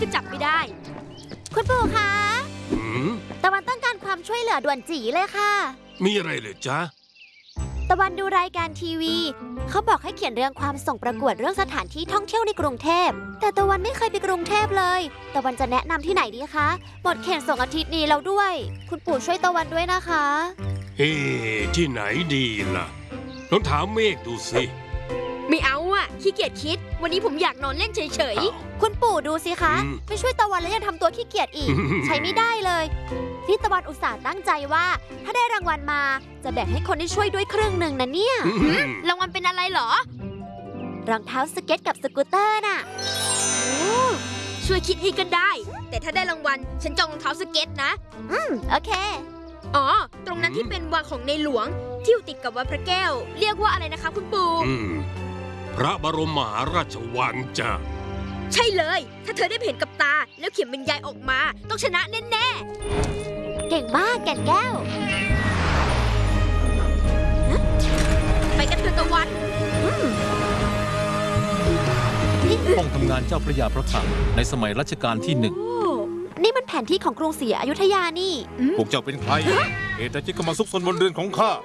ก็จับไม่ได้คุณปู่คะหืมตะวันต้องการความช่วยเหลือด่วนจีเลยค่ะมีอะไรเหรอจ๊ะตะวันดูรายการทีวีเขาบอกให้เขียนเรื่องความส่งประกวดเรื่องสถานที่ท่องเที่ยวในกรุงเทพแต่ตะวันไม่เคยไปกรุงเทพเลยตะวันจะแนะนำที่ไหนดีคะหมดเขตส่งอาทิตย์นี้แล้วด้วย คุณปู่ช่วยตะวันด้วยนะคะเฮ้ที่ไหนดีล่ะลองถามเมฆดูสิไม่เอาอ่ะขี้เกียจคิด วันนี้ผมอยากนอนเล่นเฉยอ้าวคุณปู่ดูสิคะอืมไม่ช่วยตะวันแล้วยังทำตัวขี้เกียจอีก ใช้ไม่ได้เลยนี่ตะวันอุตส่าห์ตั้งใจว่า ถ้าได้รางวัลมาจะแบ่งให้คนที่ช่วยด้วยครึ่งหนึ่งนะเนี่ยๆรางวัลเป็นอะไรเหรอรองเท้าสเก็ตกับสกูตเตอร์น่ะช่วยคิดให้กันได้ แต่ถ้าได้รางวัลฉันจองรองเท้าสเก็ตนะโอเคอ๋อ ตรงนั้นที่เป็นวังของในหลวงที่อยู่ติดกับวัดพระแก้ว เรียกว่าอะไรนะคะคุณปู่อืมพระบรมมหาราชวังจ้ะใช่เลย ถ้าเธอได้เห็นกับตา แล้วเขียนบรรยายออกมา ต้องชนะแน่เก่งมากแก่นแก้วๆ ไปกันเถอะตะวันห้องทำงานเจ้าพระยาพระคลังในสมัยรัชกาลที่หนึ่งนี่มันแผนที่ของกรุงศรีอยุธยานี่พวกเจ้าเป็นใครเหตุใดจึงเข้ามาซุกซนบนเรือนของข้า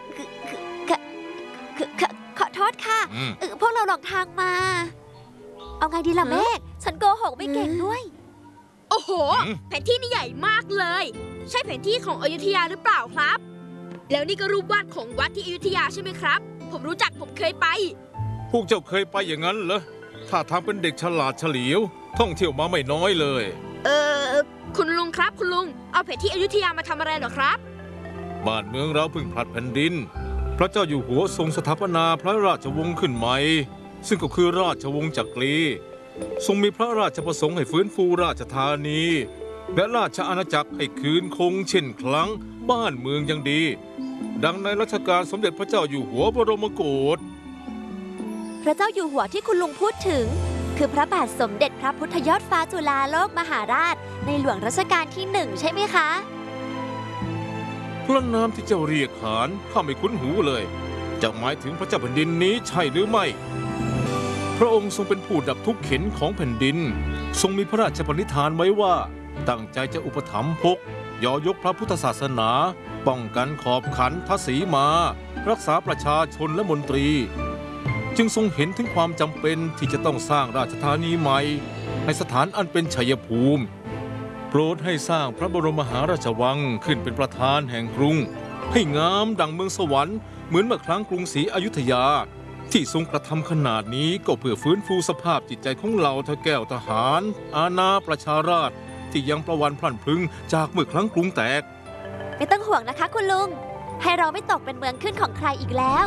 ขอโทษค่ะอืมพวกเราหลงทางมา เอาไงดีล่ะเมฆฉันโกหกไม่เก่งด้วยโอ้โห แผนที่นี่ใหญ่มากเลย ใช่แผนที่ของอยุธยาหรือเปล่าครับ แล้วนี่ก็รูปวาดของวัดที่อยุธยาใช่ไหมครับ ผมรู้จักผมเคยไปพวกเจ้าเคยไปอย่างนั้นเหรอถ้าทางเป็นเด็กฉลาดเฉลียว ท่องเที่ยวมาไม่น้อยเลยคุณลุงครับคุณลุง เอาแผนที่อยุธยามาทำอะไรเหรอครับบ้านเมืองเราเพิ่งผลัดแผ่นดิน พระเจ้าอยู่หัวทรงสถาปนาพระราชวงศ์ขึ้นใหม่ ซึ่งก็คือราชวงศ์จักรีทรงมีพระราชประสงค์ให้ฟื้นฟูราชธานี และราชอาณาจักรให้คืนคงเช่นครั้งบ้านเมืองยังดี ดังในรัชกาลสมเด็จพระเจ้าอยู่หัวบรมโกศพระเจ้าอยู่หัวที่คุณลุงพูดถึง คือพระบาทสมเด็จพระพุทธยอดฟ้าจุฬาโลกมหาราช ในหลวงรัชกาลที่ 1 ใช่ไหมคะพระนามที่เจ้าเรียกขานข้าไม่คุ้นหูเลย จะหมายถึงพระเจ้าแผ่นดินนี้ใช่หรือไม่ พระองค์ทรงเป็นผู้ดับทุกข์เข็นของแผ่นดิน ทรงมีพระราชปณิธานไว้ว่า ตั้งใจจะอุปถัมภกยอยกพระพุทธศาสนา ป้องกันขอบขันทศีมา รักษาประชาชนและมนตรี จึงทรงเห็นถึงความจำเป็นที่จะต้องสร้างราชธานีใหม่ในสถานอันเป็นชัยภูมิ โปรดให้สร้างพระบรมมหาราชวังขึ้นเป็นประธานแห่งกรุง ให้งามดังเมืองสวรรค์เหมือนเมื่อครั้งกรุงศรีอยุธยา ที่ทรงกระทำขนาดนี้ก็เพื่อฟื้นฟูสภาพจิตใจของเหล่าทแก้วทหาร อาณาประชาราษฎร์ที่ยังประวันพลันพรึงจากเมื่อครั้งกรุงแตกไม่ต้องห่วงนะคะคุณลุง ให้เราไม่ตกเป็นเมืองขึ้นของใครอีกแล้ว